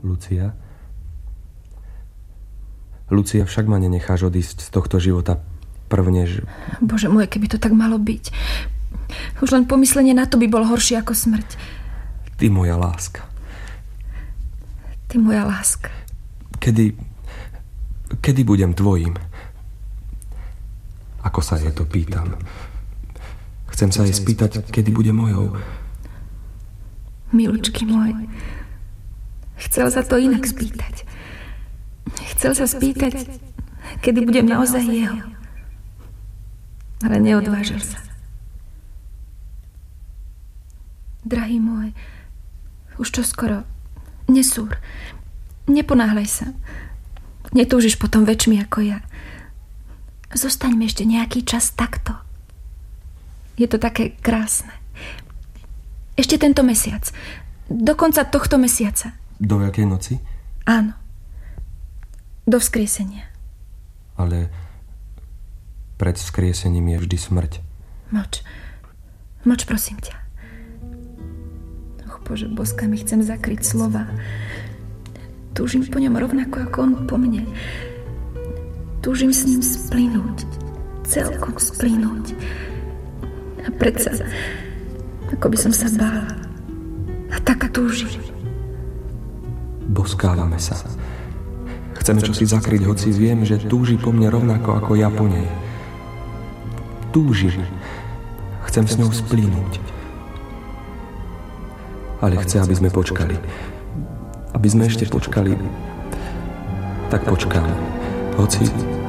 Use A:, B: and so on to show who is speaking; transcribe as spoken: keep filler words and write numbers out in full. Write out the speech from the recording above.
A: Lucia? Lucia, však ma nenecháš odísť z tohto života prvnež...
B: Bože môj, keby to tak malo byť. Už len pomyslenie na to by bolo horšie ako smrť.
A: Ty moja láska.
B: Ty moja láska.
A: Kedy... Kedy budem tvojím? Ako sa jej to pýtam. Chcem sa jej spýtať, kedy bude mojou.
B: Milučky môj, chcel sa to inak spýtať. Chcel sa spýtať, kedy budem naozaj jeho. Ale neodvážil sa. Drahý môj, už čoskoro, nesúr, neponáhľaj sa. Netúžiš potom väčšmi ako ja. Zostaňme ešte nejaký čas takto. Je to také krásne. Ešte tento mesiac. Do konca tohto mesiaca.
A: Do jakej noci?
B: Áno. Do vzkriesenia.
A: Ale pred vzkriesením je vždy smrť.
B: Moč. Moč, prosím ťa. Och, Bože, boskami chcem zakryť slova. Túžim po ňom rovnako ako on po mne. Túžim s ním splynúť. Celkom splynúť. A predsa... Ako by som sa bála. A tak túžim.
A: Boskávame sa. Chceme čosi zakryť, hoci viem, že túži po mne rovnako ako ja po nej. Túžim. Chcem s ňou splínuť. Ale chce, aby sme počkali. Aby sme ešte počkali. Tak počkáme. Hoci...